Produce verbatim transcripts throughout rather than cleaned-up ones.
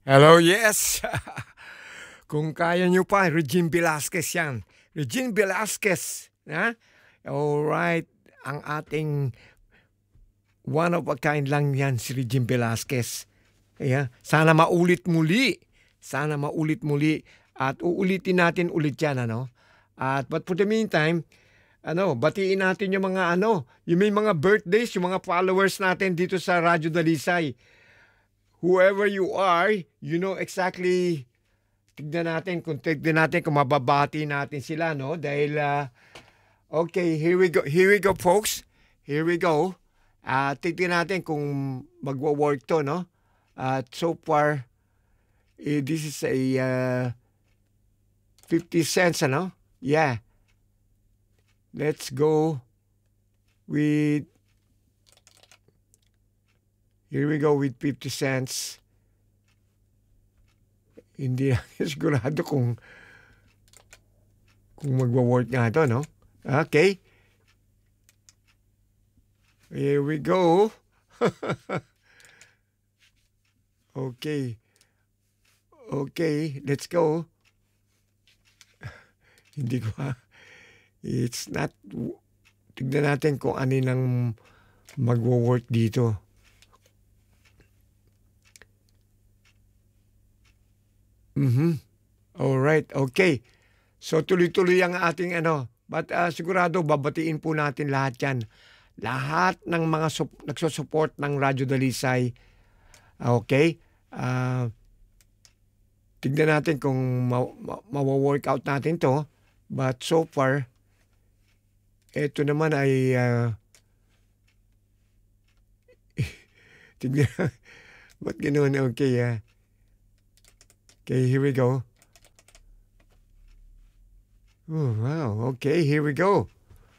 Hello, yes. Kung kaya nyo pa, Regine Velasquez yan. Regine Velasquez. Ha? Alright. Ang ating one of a kind lang yan, si Regine Velasquez. Yeah. Sana maulit muli. Sana maulit muli. At uulitin natin ulit yan, ano? At but for the meantime, ano, batiin natin yung mga ano, yung may mga birthdays, yung mga followers natin dito sa Radyo Dalisay. Whoever you are, you know exactly, tignan natin kung tignan natin kung mababati natin sila, no? Dahil, uh, okay, here we go, here we go, folks. Here we go. Uh, tignan natin kung magwo-work to, no? At uh, so far, eh, this is a uh, fifty cents, ano? Yeah. Let's go with... Here we go with fifty cents. Hindi sigurado kung kung magwa-work nga ito, no? Okay. Here we go. Okay. Okay, let's go. Hindi ko ha. It's not... Tignan natin kung ano nang magwa-work dito. Mm-hmm. Alright, okay. So tuloy-tuloy ang ating ano. But uh, sigurado babatiin po natin lahat yan. Lahat ng mga sup- nagsusupport ng Radyo Dalisay. Okay? Uh, tignan natin kung ma- ma- ma-workout natin to. But so far, ito naman ay uh, tignan. Ba't ganoon? Okay, ah. Uh, Okay, here we go. Oh, wow. Okay, here we go.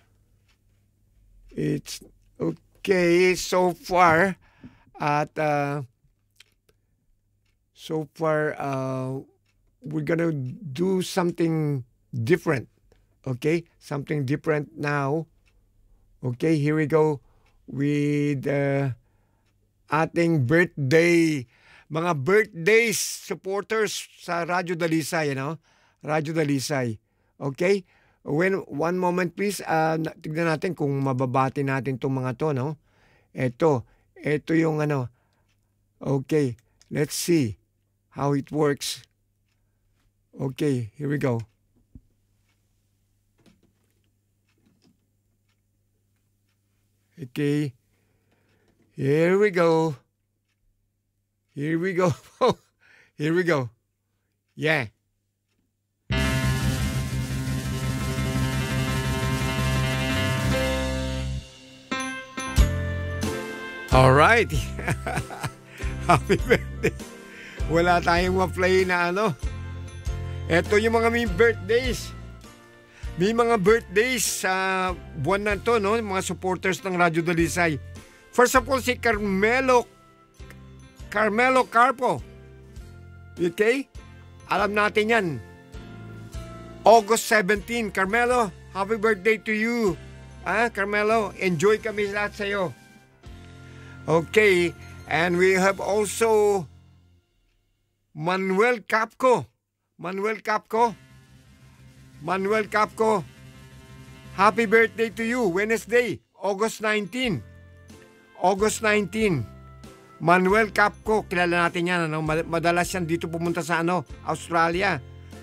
It's okay so far. At uh, so far, uh, we're gonna do something different. Okay, something different now. Okay, here we go with uh, ating birthday. Mga birthdays supporters sa Radyo Dalisay, you know? Radyo Dalisay. Okay? When, one moment please, uh, tignan natin kung mababati natin itong mga to, no? Ito, ito yung ano. Okay, let's see how it works. Okay, here we go. Okay, here we go. Here we go. Here we go. Yeah. All right. Happy birthday. Wala tayong ma-play na ano. Ito yung mga may birthdays. May mga birthdays sa buwan na to, no? Mga supporters ng Radyo Dalisay. First of all, si Carmelo Carmelo Carpo. Okay? Alam natin yan. August seventeenth. Carmelo, happy birthday to you. Ah, Carmelo, enjoy kami lahat sa'yo. Okay. And we have also Manuel Capco. Manuel Capco. Manuel Capco. Happy birthday to you. Wednesday, August nineteenth. August nineteenth. Manuel Capco, kilala natin yan, ano? Madalas yan dito pumunta sa ano, Australia.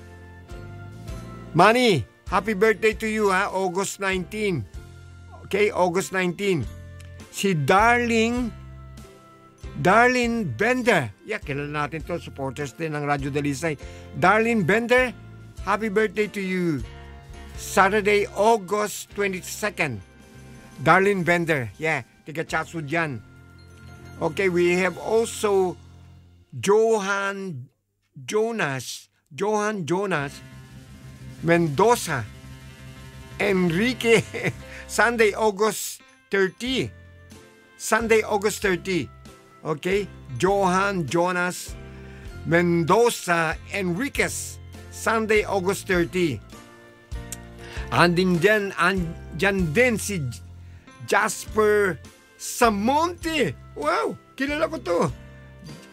Manny, happy birthday to you, ha? August nineteenth. Okay, August nineteenth. Si Darling, Darlene Bender. Yeah, kilala natin to, supporters din ng Radyo Dalisay. Darlene Bender, happy birthday to you. Saturday, August twenty-second. Darlene Bender, yeah, tiga Chatswood yan. Okay, we have also Johan Jonas, Johan Jonas Mendoza, Enrique, Sunday, August thirtieth. Sunday, August thirtieth. Okay, Johan Jonas Mendoza Enriquez, Sunday, August thirtieth. Andin dyan, andyan din si Jasper Samonte. Wow, kilala ko to.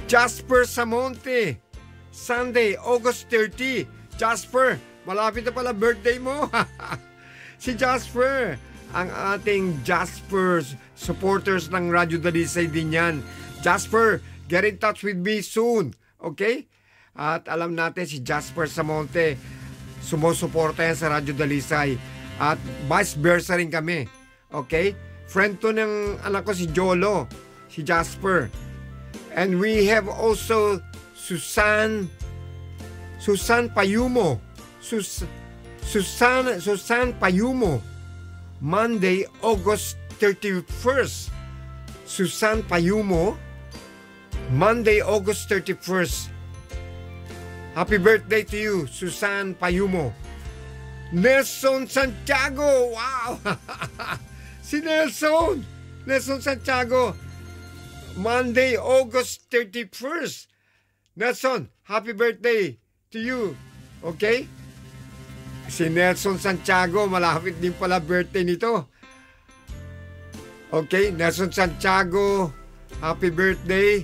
Jasper Samonte, Sunday, August thirtieth. Jasper, malapit na pala birthday mo. Si Jasper, ang ating Jasper supporters ng Radyo Dalisay din yan. Jasper, get in touch with me soon. Okay? At alam natin si Jasper Samonte, sumusuporta yan sa Radyo Dalisay. At vice versa rin kami. Okay? Friend to ng anak ko si Jolo, si Jasper. And we have also Susan Susan Payumo. Sus, Susan Susan Payumo. Monday, August thirty-first. Susan Payumo. Monday, August thirty-first. Happy birthday to you, Susan Payumo. Nelson Santiago. Wow. Si Nelson. Nelson Santiago. Monday, August thirty-first. Nelson, happy birthday to you. Okay? Si Nelson Santiago, malapit din pala birthday nito. Okay, Nelson Santiago, happy birthday.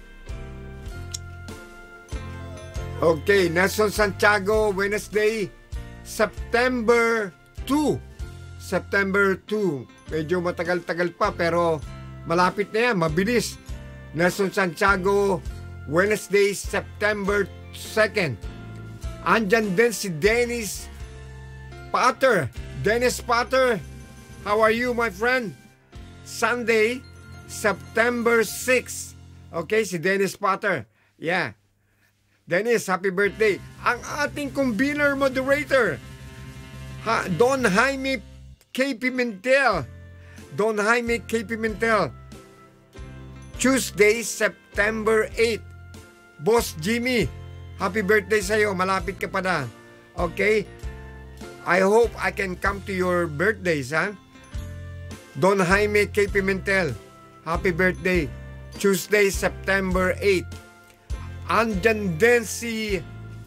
Okay, Nelson Santiago, Wednesday, September second. September second. Medyo matagal-tagal pa pero malapit na yan, mabilis. Nelson Santiago, Wednesday, September second. Andyan din si Dennis Potter. Dennis Potter, how are you, my friend? Sunday, September sixth. Okay, si Dennis Potter. Yeah. Dennis, happy birthday. Ang ating convener moderator, ha, Don Jaime K. Pimentel. Don Jaime K. Pimentel. Tuesday, September eighth. Boss Jimmy, happy birthday sa'yo. Malapit ka pa na. Okay? I hope I can come to your birthdays, ha? Don Jaime K. Pimentel, happy birthday. Tuesday, September eighth. Andyan din si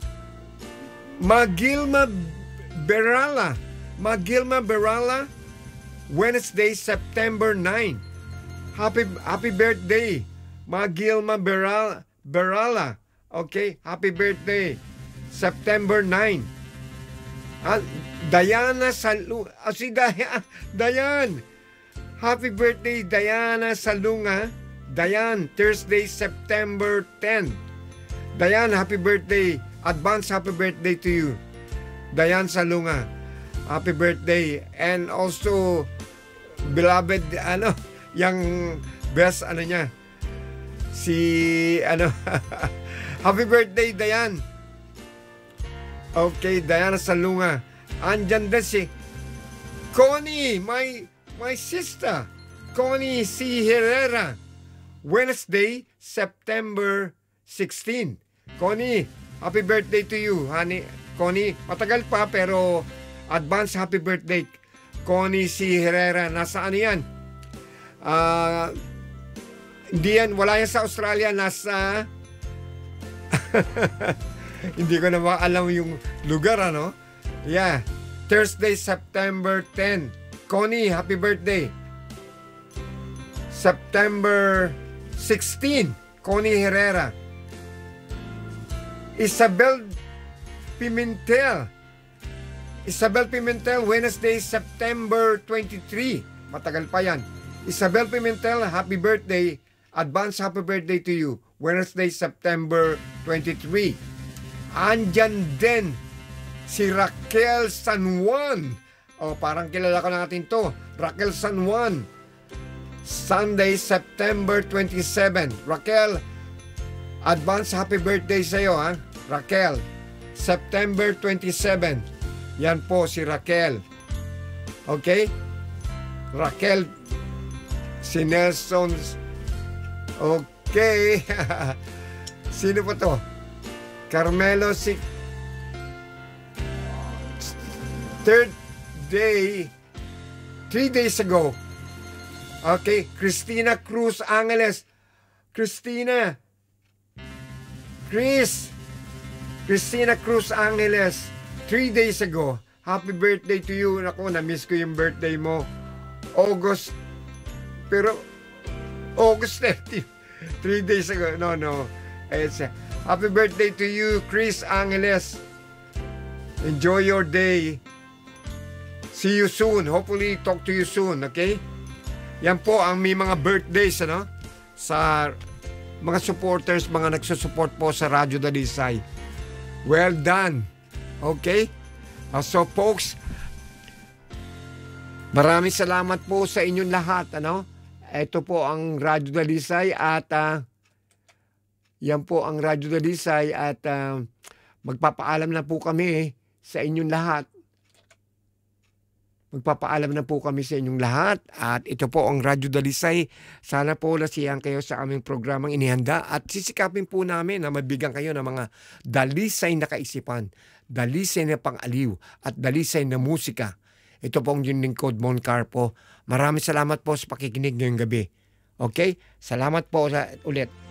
Magilma Berala. Magilma Berala, Wednesday, September ninth. Happy happy birthday, Magilma Berala. Berala. Okay, happy birthday. September ninth. Ah, Diana Salunga. Ah, si Diane. Diane. Happy birthday, Diana Salunga. Diane, Thursday, September tenth. Diane, happy birthday. Advance happy birthday to you. Diane Salunga. Happy birthday. And also, beloved, ano, yung best, ano niya, si, ano, happy birthday, Diane. Okay, Diana Salunga. Andyan din si Connie, my, my sister. Connie C. Herrera. Wednesday, September sixteenth. Connie, happy birthday to you, honey. Connie, matagal pa pero advance happy birthday. Connie C. Herrera, nasaan yan? Ah, uh, hindi yan, wala yan sa Australia, nasa hindi ko na alam yung lugar, ano? Yeah, Thursday, September tenth. Connie, happy birthday. September sixteenth, Connie Herrera. Isabel Pimentel. Isabel Pimentel, Wednesday, September twenty-third. Matagal pa yan. Isabel Pimentel, happy birthday. Advance happy birthday to you. Wednesday, September twenty-third. Andyan din si Raquel San Juan. O, parang kilala ko natin to. Raquel San Juan. Sunday, September twenty-seventh. Raquel, advance happy birthday sa'yo, ha? Raquel, September twenty-seventh. Yan po si Raquel. Okay? Raquel, si Nelson. Okay. Sino po to? Carmelo, si third day, three days ago. Okay, Christina Cruz Angeles. Christina, Chris, Christina Cruz Angeles, three days ago. Happy birthday to you. Naku, na-miss ko yung birthday mo. August, pero August thirtieth. Three days ago. No, no. Yes. Happy birthday to you, Chris Angeles. Enjoy your day. See you soon. Hopefully, talk to you soon, okay? Yan po ang may mga birthdays, ano? Sa mga supporters, mga nagsusupport po sa Radyo Dalisay. Well done. Okay? Uh, so, folks, maraming salamat po sa inyong lahat, ano? Ito po ang Radyo Dalisay at uh, yan po ang Radyo Dalisay at uh, magpapaalam na po kami sa inyong lahat. Magpapaalam na po kami sa inyong lahat at ito po ang Radyo Dalisay. Sana po nasiyahan kayo sa aming programang inihanda at sisikapin po namin na mabigyan kayo ng mga dalisay na kaisipan, dalisay na pang-aliw at dalisay na musika. Ito po ang yung lingkod, Mon Carpo. Maraming salamat po sa pakikinig ngayong gabi. Okay? Salamat po sa, ulit.